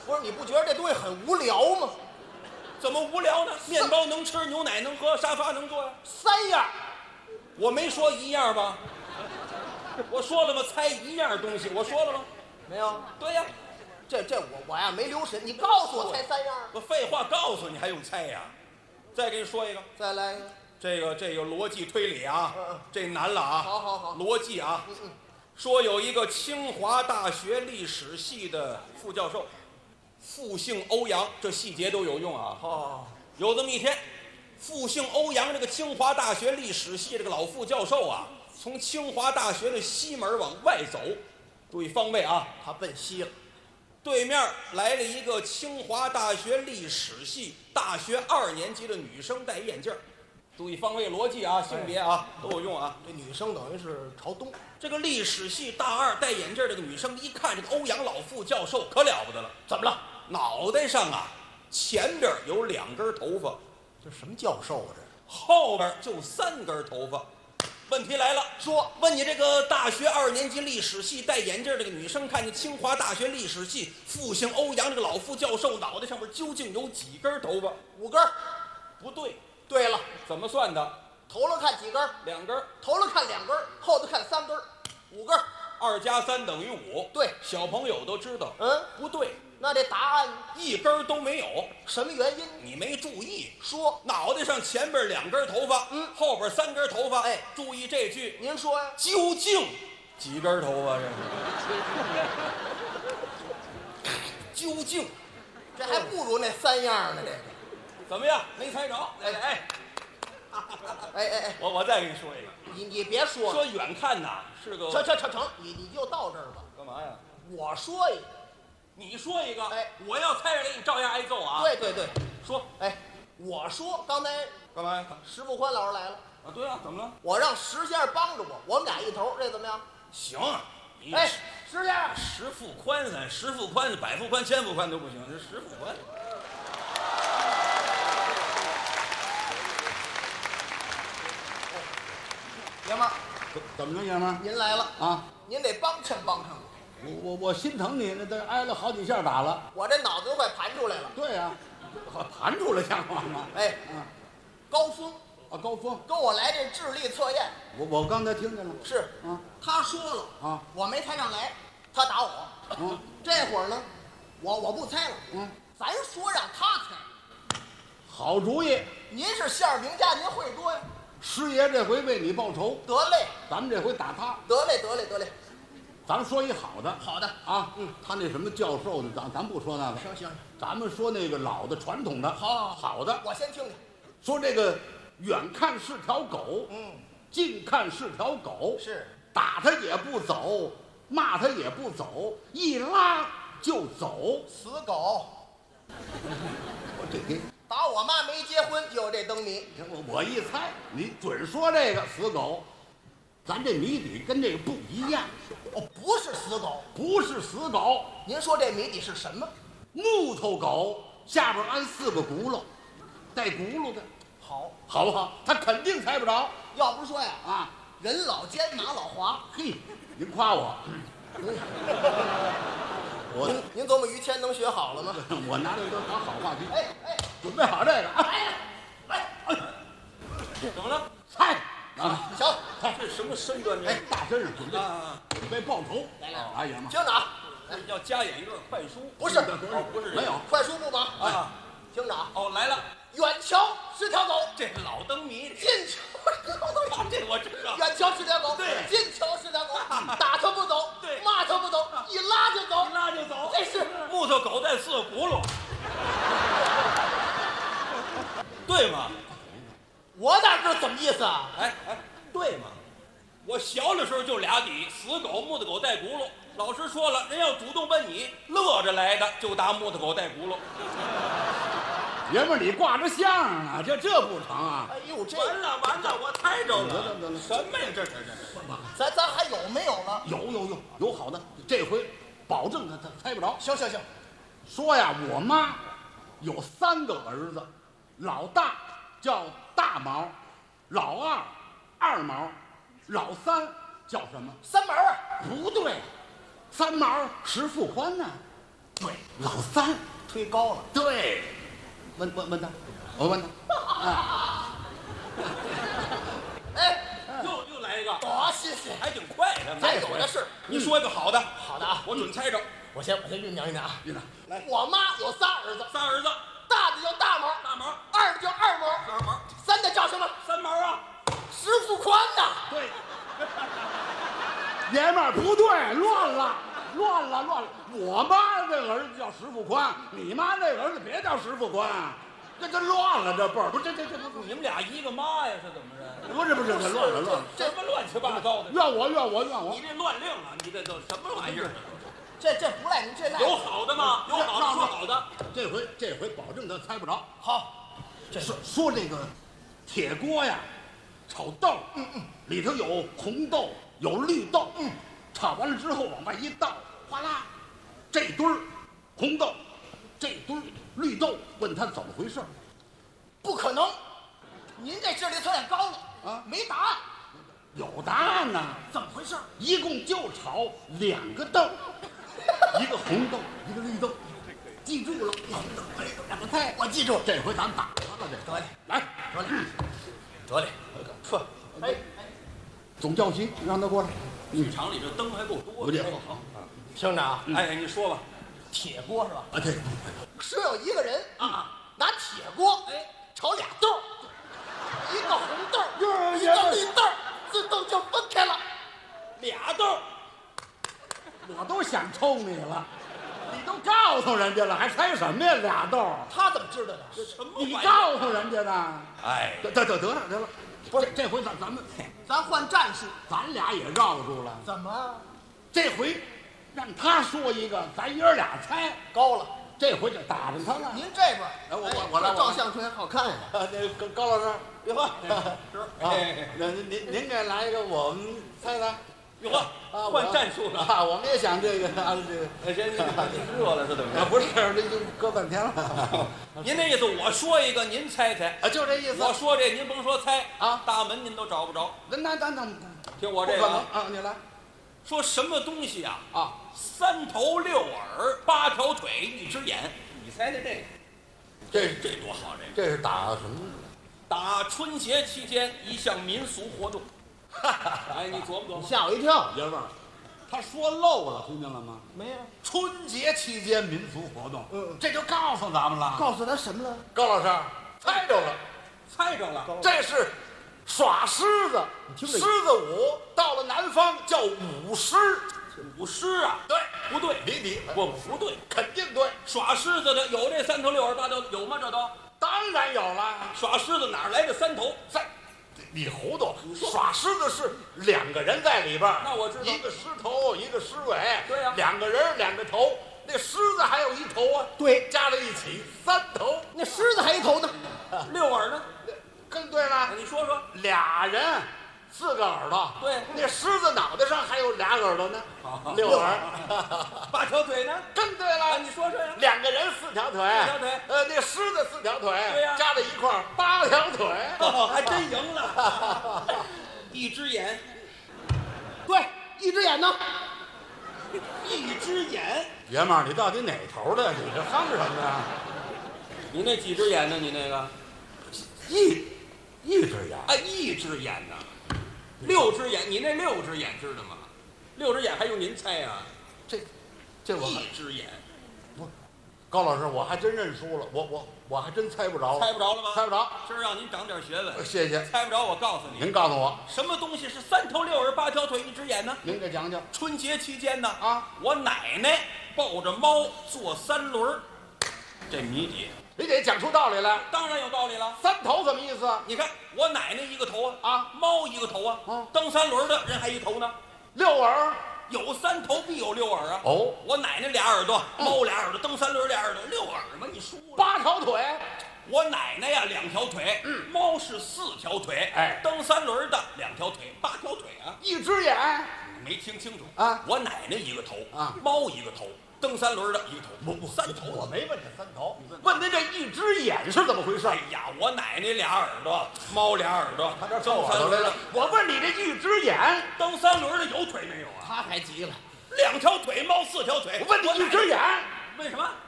不是，你不觉得这东西很无聊吗？ 怎么无聊呢？面包能吃，牛奶能喝，沙发能坐呀。 3样， 我没说一样吧？我说了吗？猜一样东西，我说了吗？ 没有。 对呀， 这我呀没留神，你告诉我猜3样。 我废话告诉你还用猜呀？再给你说一个， 再来一个。 这个逻辑推理啊，这难了啊。 好， 逻辑啊。说有一个清华大学历史系的副教授，复姓欧阳，这细节都有用啊。有这么一天，复姓欧阳这个清华大学历史系这个老副教授啊，从清华大学的西门往外走，注意方位啊， 他奔西了。 对面来了一个清华大学历史系大学2年级的女生，戴眼镜。注意方位逻辑啊，性别啊都有用啊。 这女生等于是朝东。 这个历史系大2戴眼镜这个女生一看这个欧阳老副教授可了不得了，怎么了？脑袋上啊前边有2根头发， 这什么教授啊？这后边就3根头发。问题来了， 说问你这个大学2年级历史系戴眼镜这个女生，看见清华大学历史系复姓欧阳这个老副教授脑袋上面究竟有几根头发 ？5根。 不对。 对了， 怎么算的？ 头了看几根 ？2根。 头了看2根，后头看3根，5根。 2加3等于5。 对， 小朋友都知道。不对。 那这答案 1根都没有。 什么原因？ 你没注意。 说脑袋上前边2根头发，后边3根头发。 哎， 注意这句。 您说呀？ 究竟几根头发？这究竟， 这还不如那3样呢。这个怎么样？没猜着？哎，我再给你说一个。 你别说了。 说远看呐是个。 成，你就到这儿吧。 干嘛呀？ 我说一个， 你说一个。 哎， 我要猜着你照样挨揍啊。 对， 说。 哎，我说刚才干嘛呀？ 石富宽老师来了。 啊，对啊，怎么了？ 我让石先生帮着我们俩一头，这怎么样？ 行。 哎，石先生， 石富宽石富宽、百富宽、千富宽都不行，这石富宽。 爷们儿， 怎么着，爷们儿？ 您来了啊！ 您得帮衬我。 我心疼你，那都挨了好几下打了。 我这脑子都快盘出来了。 对呀，盘出来像话吗？ 哎，高峰啊，高峰跟我来这智力测验。 我刚才听见了。 是啊， 他说了啊， 我没猜上来，他打我。这会儿呢，我不猜了。咱说让他猜。 好主意。 您是相声名家，您会多呀。 师爷这回为你报仇。 得嘞， 咱们这回打他。 得嘞。 咱们说一好的。 好的啊，他那什么教授的，咱不说那个。 行， 咱们说那个老的传统的。好的。 我先听听。 说这个远看是条狗，近看是条狗， 是打他也不走，骂他也不走，一拉就走， 死狗。 我这给打我妈没结婚就有这灯谜。 我一猜，你准说这个死狗，咱这谜底跟这个不一样。 不是死狗， 不是死狗。 您说这谜底是什么？ 木头狗下边安4个轱辘，带轱辘的，好不好？他肯定猜不着。 要不说呀， 啊， 人老奸马老滑。 嘿，您夸我。 您琢磨于谦能学好了吗？ 我拿这都当好话题。 哎， 准备好这个啊！ 来， 怎么了？ 猜啊！ 行， 这什么身段？ 哎，大身上准备准备报仇。 来， 哎呀妈！ 听着啊， 要加演一段快书。 不是， 不是没有快书不忙啊。 听着啊， 来了。 远瞧是条狗， 这老灯谜。 近瞧这我知道。 远瞧是条狗， 对， 近瞧是条狗，打它不走， 对， 骂它不走，一拉就走，这是木头狗带4个轱辘，对吗？ 我哪知道怎么意思啊？ 哎，对吗？我小的时候就俩底，死狗、木头狗带轱辘。老师说了，人要主动问你，乐着来的就答木头狗带轱辘。 爷们儿，你挂着相啊，这不成啊！ 哎呦，这完了，我猜着了。 得了， 什么呀？这咱还有没有了？ 有好的，这回保证他猜不着。 行， 说呀，我妈有3个儿子，老大叫大毛，老二二毛，老三叫什么？ 三毛啊？ 不对，3毛石富宽呢。 对，老三推高了。 对，问他，我问他， 哎， 又来一个， 多谢谢。 还挺快的， 咱有的是。 你说一个好的， 好的啊， 我准猜着。 我先酝酿啊。 院长， 来，我妈有仨儿子， 仨儿子， 大的叫大毛， 大毛， 二的叫二毛， 二毛， 三的叫什么？ 三毛啊， 石富宽呐。 对，爷们儿不对，乱了。我妈这个儿子叫石富宽，你妈那个儿子别叫石富宽，这乱了，这辈儿不这你们俩一个妈呀，是怎么着？ 不是这乱了， 什么乱七八糟的？ 怨我， 你这乱令啊！你这都什么玩意儿？ 这不赖您，这赖有好的吗？有好的说好的。 这回保证他猜不着。 好， 说这个铁锅呀，炒豆，里头有红豆，有绿豆，炒完了之后往外一倒，哗啦，这堆儿红豆，这堆儿绿豆，问他怎么回事？ 不可能，您这智力有点高了啊， 没答案。 有答案呢， 怎么回事？ 一共就炒2个豆，一个红豆，一个绿豆，记住了，红豆绿豆2个菜， 我记住。 这回咱打他了，这得嘞， 来， 得嘞， 呵，哎， 总教习让他过来， 剧场里这灯还够多的。 不介好， 听着啊， 哎，你说吧。 铁锅是吧？ 啊对， 说有一个人拿铁锅炒俩豆，一个红豆，一个绿豆，自动就分开了。 俩豆， 我都想抽你了，你都告诉人家了，还猜什么呀？2豆， 他怎么知道的？ 什么你玩意儿？ 告诉人家的。 哎， 得了，不是这回咱们咱换战术。 咱俩也绕住了， 怎么这回让他说一个，咱爷儿俩猜， 高了？ 这回就打着他了。 您这边， 我来照相片好看呀。 那高老师，别换， 是啊，您给来一个，我们猜猜。 哟呵，换战术了。 啊！我们也想这个啊，这个哎，这热了是怎么着？ 不是，这就搁半天了。 您那意思，我说一个，您猜猜。 啊，就这意思。 我说这，您甭说猜啊， 大门您都找不着。 那听我这个不可能啊！你来说什么东西啊？ 啊 ，3头6耳8条腿1只眼，你猜猜这个？这多好！ 这是打什么？ 打春节期间一项民俗活动。哎，你琢磨琢磨。 吓我一跳。 爷们儿，他说漏了，听见了吗？ 没有。 春节期间民俗活动，这就告诉咱们了。 告诉他什么了？ 高老师猜着了， 猜着了， 这是耍狮子。 听着狮子舞到了南方叫舞狮。 舞狮啊？ 对， 不对， 离题， 不对， 肯定对。 耍狮子的有这3头6耳8条，有吗？这都当然有了。 耍狮子哪来的3头？ 你糊涂！耍狮子是2个人在里边， 那我知道， 一个狮头，一个狮尾。 对呀 ，2个人2个头，那狮子还有1头啊。 对， 加在一起3头。 那狮子还一头呢。 6耳呢？ 更对了， 你说说 ，2人4个耳朵。 对， 那狮子脑袋上还有俩耳朵呢，6耳。 8条腿呢？ 更对了， 你说说呀。 2个人4条腿 ，4条腿。 那狮子4条腿， 对呀， 加在一块儿8条腿。 还真赢了。1只眼。 对，1只眼呢 ？1只眼。 爷们儿，你到底哪头的？你这哼什么呀？ 你那几只眼呢？你那个？ 一只眼。 啊，1只眼呢？6只眼，你那6只眼知道吗？6只眼还用您猜啊？ 这我 1只眼。 不，高老师，我还真认输了，我还真猜不着了。 猜不着了吗？ 猜不着。 今儿让您长点学问。 谢谢。 猜不着，我告诉你。 您告诉我， 什么东西是3头6耳8条腿1只眼呢？ 您给讲讲。 春节期间呢， 啊， 我奶奶抱着猫坐3轮，这谜底。 你得讲出道理来。 当然有道理了。 3头什么意思？ 你看，我奶奶1个头啊， 猫1个头啊，蹬3轮的人还1头呢。 6耳， 有3头必有6耳啊。 哦， 我奶奶俩耳朵，猫俩耳朵，蹬3轮俩耳朵，6耳嘛，你输了。 8条腿。 我奶奶呀2条腿，猫是4条腿， 哎， 蹬3轮的2条腿，8条腿啊。 1只眼。 没听清楚啊？ 我奶奶1个头啊， 猫1个头，蹬3轮的1个头， 不 3头。 我没问这3头，问您这1只眼是怎么回事？ 哎呀，我奶奶俩耳朵，猫俩耳朵， 他这蹬3轮的。 我问你这1只眼， 蹬3轮的有腿没有啊？ 他还急了。 2条腿，猫4条腿。 我问你1只眼， 为什么？